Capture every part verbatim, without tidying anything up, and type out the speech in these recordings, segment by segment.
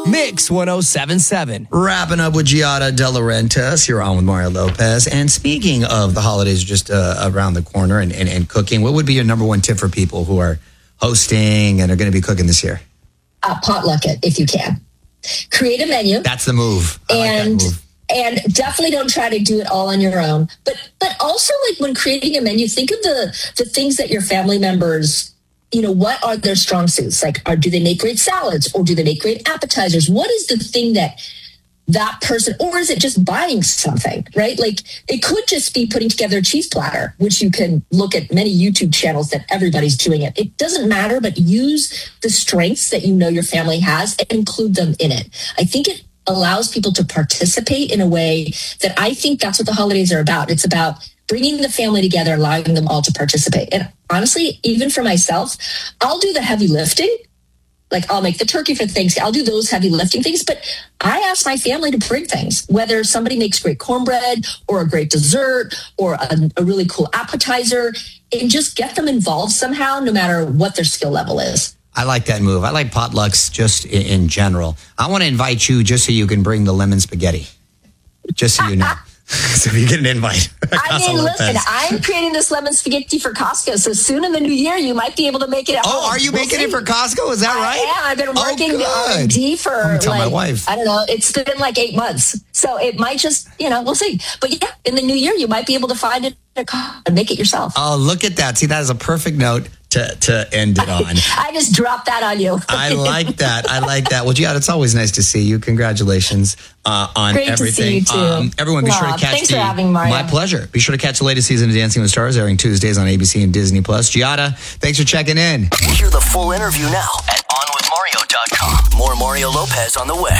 Mix one oh seven point seven. Wrapping up with Giada De Laurentiis. You're on with Mario Lopez. And speaking of the holidays just uh, around the corner and, and, and cooking, what would be your number one tip for people who are hosting and are going to be cooking this year? Uh, potluck it if you can. Create a menu. That's the move. I and like that move. And definitely don't try to do it all on your own. But but also, like, when creating a menu, think of the the things that your family members, you know, what are their strong suits? Like, are, do they make great salads, or do they make great appetizers? What is the thing that that person, or is it just buying something, right? Like, it could just be putting together a cheese platter, which you can look at many YouTube channels that everybody's doing it. It doesn't matter, but use the strengths that you know your family has and include them in it. I think it allows people to participate in a way that I think that's what the holidays are about. It's about bringing the family together, allowing them all to participate. And honestly, even for myself, I'll do the heavy lifting. Like, I'll make the turkey for Thanksgiving. I'll do those heavy lifting things, but I ask my family to bring things, whether somebody makes great cornbread or a great dessert or a, a really cool appetizer, and just get them involved somehow, no matter what their skill level is. I like that move. I like potlucks just in, in general. I want to invite you just so you can bring the lemon spaghetti. Just so you know. So if you get an invite. I mean, listen, I'm creating this lemon spaghetti for Costco. So soon in the new year, you might be able to make it at Oh, home. are you We'll making see. it for Costco? Is that right? Yeah, I've been working oh, the R and D for I'm gonna tell like, my wife. I don't know, it's been like eight months. So it might just, you know, we'll see. But yeah, in the new year, you might be able to find it and make it yourself. Oh, look at that. See, that is a perfect note to, to end it on. I just dropped that on you. I like that. I like that. Well, Giada, it's always nice to see you. Congratulations uh, on Great everything. to see you too. Um, everyone, be Aw, sure to catch thanks the. for having me, Mario. My pleasure. Be sure to catch the latest season of Dancing with the Stars, airing Tuesdays on A B C and Disney Plus. Giada, thanks for checking in. Hear the full interview now at on with mario dot com. More Mario Lopez on the way.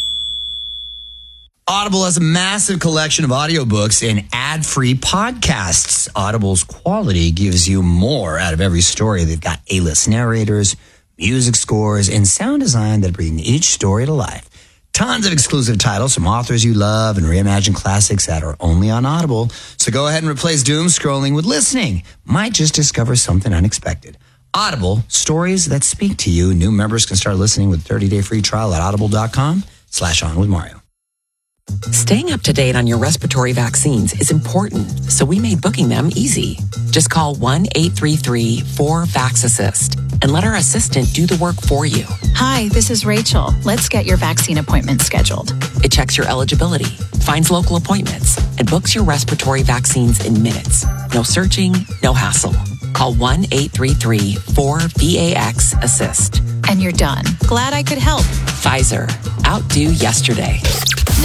Audible has a massive collection of audiobooks and ad-free podcasts. Audible's quality gives you more out of every story. They've got A-list narrators, music scores, and sound design that bring each story to life. Tons of exclusive titles from authors you love and reimagined classics that are only on Audible. So go ahead and replace doom scrolling with listening. Might just discover something unexpected. Audible, stories that speak to you. New members can start listening with thirty-day free trial at audible.com slash on with Mario. Staying up to date on your respiratory vaccines is important, so we made booking them easy. Just call one eight three three four VAX-ASSIST and let our assistant do the work for you. Hi, this is Rachel. Let's get your vaccine appointment scheduled. It checks your eligibility, finds local appointments, and books your respiratory vaccines in minutes. No searching, no hassle. Call one eight three three four VAX-ASSIST. And you're done. Glad I could help. Pfizer. Outdo yesterday.